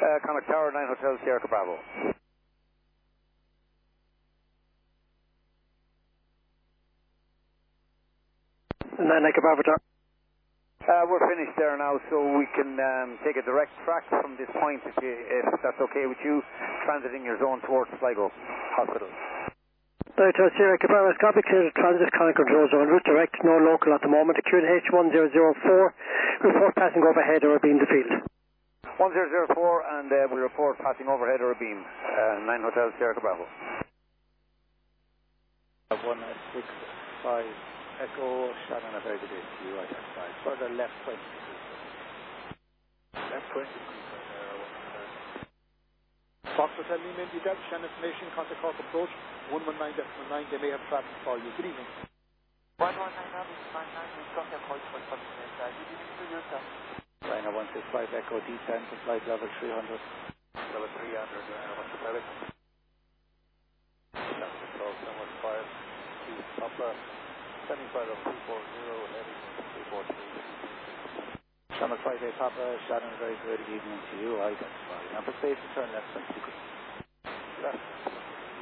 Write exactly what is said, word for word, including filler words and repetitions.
Uh, Connacht Tower, nine Hotel Sierra Bravo. nine Echo Bravo Tower. Uh, we're finished there now, so we can um, take a direct track from this point, if, you, if that's okay with you, transiting your zone towards Sligo Hospital. Right, uh, Sierra Echo Bravo, copy, clear to transit, Connacht Control Zone, route direct, no local at the moment, Q N H one zero zero four, report passing overhead or beam the field. one zero zero four, and uh, we report passing overhead or a beam, uh, nine Hotel Sierra Bravo. one six five Echo, Shannon, a very good day to you, right hand side. Further left twenty. Left twenty. Fox Hotel, Lima, Indy, Delta, Shannon Information, contact Cork approach, one one nine decimal nine, they may have traffic for you. Good evening. one one nine, nine nine, we've got their call for something like that. You didn't do yourself. Rhino one six five Echo, D ten to flight level three hundred. Level three hundred, uh, what's the pilot? Shannon control, seven one five, Upper, sending flight of two four zero, heading two four three. Channel five eight Papa, Shannon, very good evening to you, identified. And for safe, turn left, thank you. Left.